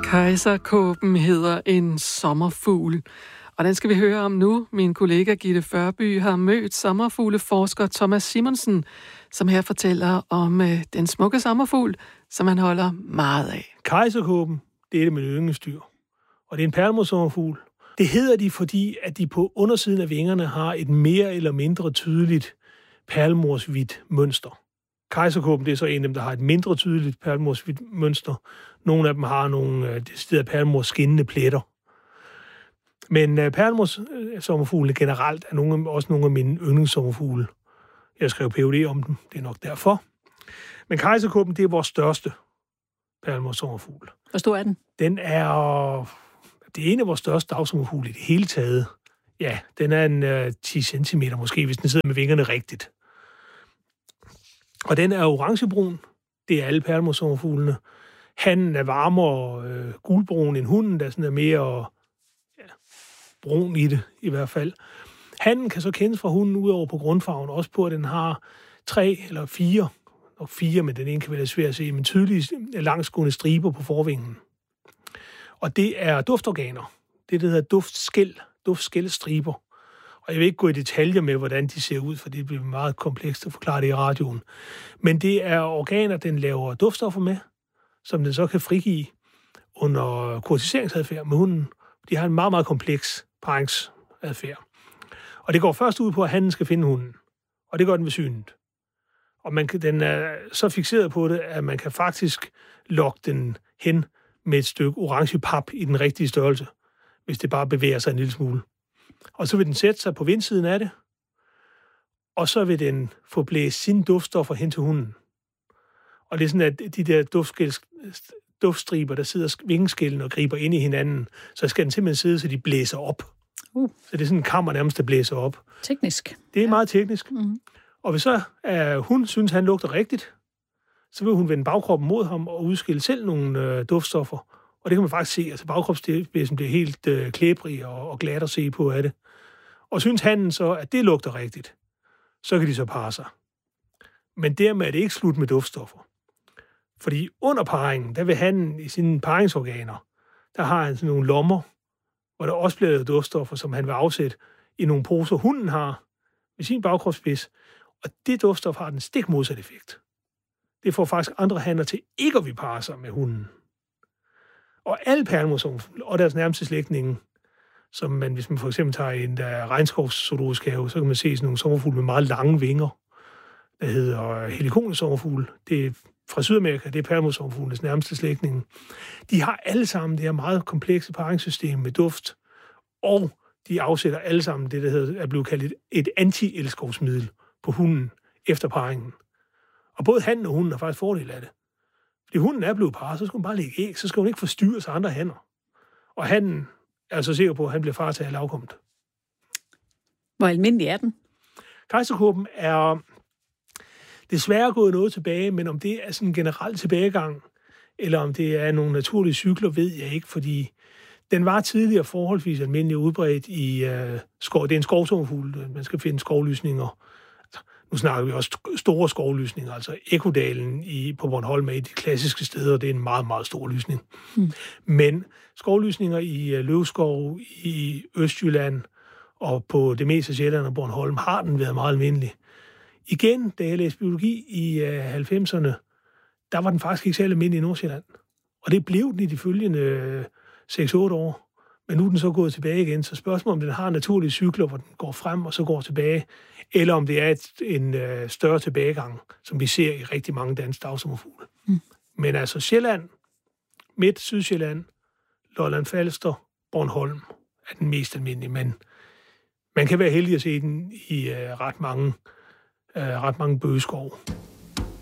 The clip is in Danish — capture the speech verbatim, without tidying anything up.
Kejserkåben hedder en sommerfugl, og den skal vi høre om nu. Min kollega Gitte Førby har mødt sommerfugleforsker Thomas Simonsen, som her fortæller om øh, den smukke sommerfugl, som han holder meget af. Kejserkåben, det er det med yndlingsdyr, og det er en perlemorsommerfugl. Det hedder de, fordi at de på undersiden af vingerne har et mere eller mindre tydeligt perlemorshvidt mønster. Kejserkåben, det er så en af dem, der har et mindre tydeligt perlemorshvidt mønster. Nogle af dem har nogle deciderede perlemors skinnende pletter. Men uh, perlemorssommerfuglene generelt er nogle, også nogle af mine yndlingssommerfugle. Jeg skrev P H D om dem, det er nok derfor. Men kejserkåben, det er vores største perlemorssommerfugl. Hvor stor er den? Den er... Det er en af vores største dagsommerfugle i det hele taget. Ja, den er en uh, ti centimeter måske, hvis den sidder med vingerne rigtigt. Og den er orangebrun. Det er alle perlemorssommerfuglene. Hannen er varmere øh, gulbrun end hunden, der sådan er mere ja, brun i det i hvert fald. Hannen kan så kendes fra hunden udover på grundfarven, også på, at den har tre eller fire, nok fire, men den ene kan være svært at se, men tydelige langsgående striber på forvingen. Og det er duftorganer. Det, der hedder duftskæl, duftskælstriber. Og jeg vil ikke gå i detaljer med, hvordan de ser ud, for det bliver meget komplekst at forklare det i radioen. Men det er organer, den laver duftstoffer med, som den så kan frigive under kurtiseringsadfærd med hunden. De har en meget, meget kompleks parringsadfærd. Og det går først ud på, at hannen skal finde hunden. Og det gør den ved synet. Og man kan, den er så fikseret på det, at man kan faktisk lokke den hen med et stykke orange pap i den rigtige størrelse, hvis det bare bevæger sig en lille smule. Og så vil den sætte sig på vindsiden af det, og så vil den få blæst sine duftstoffer hen til hunden. Og det er sådan, at de der duftstriber, der sidder vingeskælden og griber ind i hinanden, så skal den simpelthen sidde, så de blæser op. Uh. Så det er sådan en kammer nærmest, der blæser op. Teknisk. Det er ja. meget teknisk. Mm-hmm. Og hvis så uh, hun synes, han lugter rigtigt, så vil hun vende bagkroppen mod ham og udskille selv nogle uh, duftstoffer. Og det kan man faktisk se. Altså bagkropsspidsen bliver helt uh, klæbrig og, og glat at se på af det. Og synes hannen så, at det lugter rigtigt, så kan de så parre sig. Men dermed er det ikke slut med duftstoffer. Fordi under parringen, der vil hannen i sine parringsorganer, der har han sådan nogle lommer, hvor der også bliver lavet duftstoffer, som han vil afsætte i nogle poser, hunden har med sin bagkropsspids. Og det duftstof har den stik modsat effekt. Det får faktisk andre hanner til ikke at vi parre sig med hunden. Og alle perlemorsommerfugle og deres nærmeste slægtninge, som man, hvis man for eksempel tager en der regnskovszoologisk have, så kan man se sådan nogle sommerfugle med meget lange vinger, der hedder helikonesommerfugle. Det er fra Sydamerika, det er perlemorsommerfuglenes nærmeste slægtninge. De har alle sammen det her meget komplekse parringssystem med duft, og de afsætter alle sammen det, der hedder, er blevet kaldt et, et anti-elskovsmiddel på hunden efter parringen. Og både hannen og hunden har faktisk fordel af det. Fordi hunden er blevet parret, så skal hun bare lægge æg, så skal hun ikke forstyrre sig andre hanner. Og hannen er så sikker på, at han bliver far til at lavkommet. Hvor almindelig er den? Kejserkåben er desværre gået noget tilbage, men om det er sådan en generel tilbagegang, eller om det er nogle naturlige cykler, ved jeg ikke, fordi den var tidligere forholdsvis almindelig udbredt i uh, skov. Det er en skovsommerfugl, man skal finde skovlysninger. Nu snakker vi også store skovlysninger, altså Ekkodalen i, på Bornholm er et af de klassiske steder, det er en meget, meget stor lysning. Mm. Men skovlysninger i uh, løvskov, i Østjylland og på det meste af Sjælland og Bornholm har den været meget almindelig. Igen, da jeg læste biologi i uh, halvfemserne, der var den faktisk ikke særlig almindelig i Nordsjælland. Og det blev den i de følgende uh, seks otte år. Men nu er den så gået tilbage igen, så spørgsmålet om den har naturlige cykler, hvor den går frem og så går tilbage, eller om det er et, en uh, større tilbagegang, som vi ser i rigtig mange danske dagsommerfugle. Mm. Men altså Sjælland, Midt, Sydsjælland, Lolland Falster, Bornholm er den mest almindelige, men man kan være heldig at se den i uh, ret mange, uh, ret mange bøgeskov.